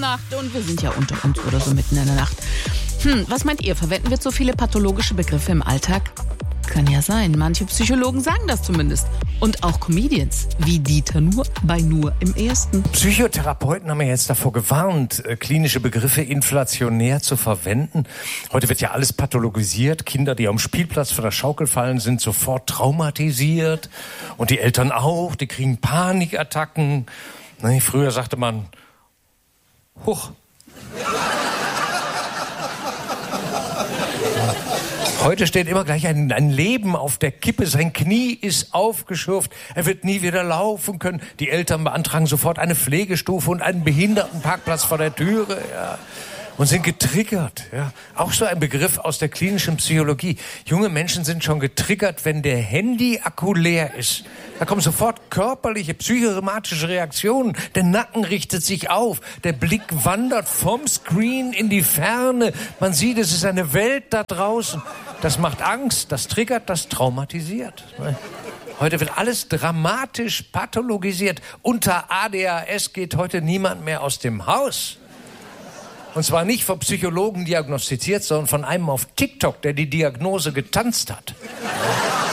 Nacht und wir sind ja unter uns oder so mitten in der Nacht. Was meint ihr? Verwenden wir zu viele pathologische Begriffe im Alltag? Kann ja sein. Manche Psychologen sagen das zumindest. Und auch Comedians, wie Dieter Nuhr bei Nur im Ersten. Psychotherapeuten haben ja jetzt davor gewarnt, klinische Begriffe inflationär zu verwenden. Heute wird ja alles pathologisiert. Kinder, die am Spielplatz von der Schaukel fallen, sind sofort traumatisiert. Und die Eltern auch, die kriegen Panikattacken. Früher sagte man, huch. Heute steht immer gleich ein Leben auf der Kippe. Sein Knie ist aufgeschürft. Er wird nie wieder laufen können. Die Eltern beantragen sofort eine Pflegestufe und einen Behindertenparkplatz vor der Türe. Ja. Und sind getriggert. Ja. Auch so ein Begriff aus der klinischen Psychologie. Junge Menschen sind schon getriggert, wenn der Handy-Akku leer ist. Da kommen sofort körperliche, psychosomatische Reaktionen. Der Nacken richtet sich auf. Der Blick wandert vom Screen in die Ferne. Man sieht, es ist eine Welt da draußen. Das macht Angst, das triggert, das traumatisiert. Heute wird alles dramatisch pathologisiert. Unter ADHS geht heute niemand mehr aus dem Haus. Und zwar nicht vom Psychologen diagnostiziert, sondern von einem auf TikTok, der die Diagnose getanzt hat.